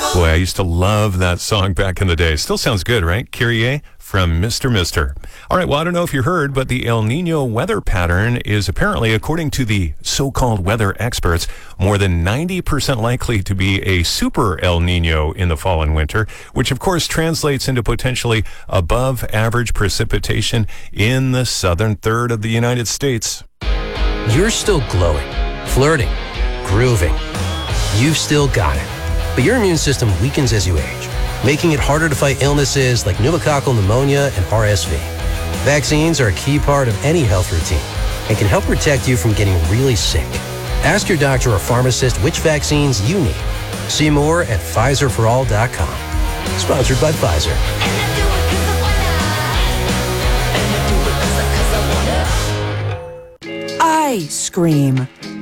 Boy, I used to love that song back in the day. Still sounds good, right? Kyrie from Mr. Mister. All right, well, I don't know if you heard, but the El Nino weather pattern is apparently, according to the so-called weather experts, more than 90% likely to be a super El Nino in the fall and winter, which of course translates into potentially above average precipitation in the southern third of the United States. You're still glowing, flirting, grooving. You've still got it. But your immune system weakens as you age, making it harder to fight illnesses like pneumococcal pneumonia and RSV. Vaccines are a key part of any health routine and can help protect you from getting really sick. Ask your doctor or pharmacist which vaccines you need. See more at PfizerForAll.com. Sponsored by Pfizer. I scream.